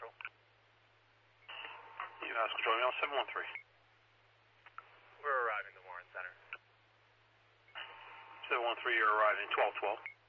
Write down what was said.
Control. UMass Control, Mail 713. We're arriving at the Warren Center. 713, you're arriving, 1212.